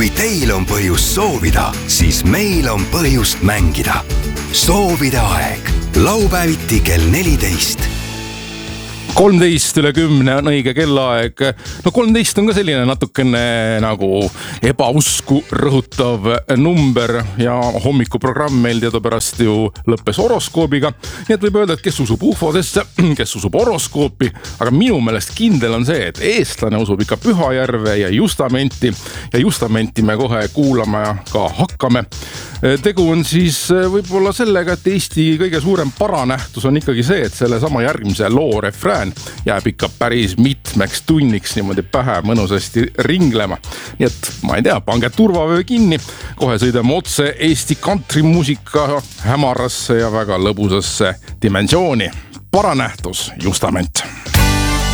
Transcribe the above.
Kui teil on põhjust soovida, siis meil on põhjust mängida. Soovide aeg. Laupäeviti kell 14. 13:10 on õige kellaaeg. No 13 on ka selline natukene nagu ebausku rõhutav number ja hommikuprogramm meil teadupärast ju lõppes horoskoobiga. Nii et võib öelda, et kes usub ufodesse, kes usub horoskoopi, aga minu meelest kindel on see, et eestlane usub ikka Pühajärve ja Justamenti ja Justamenti me kohe kuulama ka hakkame. Tegu on siis võib-olla sellega, et Eesti kõige suurem paranähtus on ikkagi see, et selle sama järgmise loo refrään jääb ikka päris mitmeks tunniks niimoodi pähe mõnusasti ringlema. Nii et ma ei tea, pange turvavöö kinni, kohe sõidame otse Eesti kantrimuusika hämarasse ja väga lõbusasse dimensiooni. Paranähtus Justament.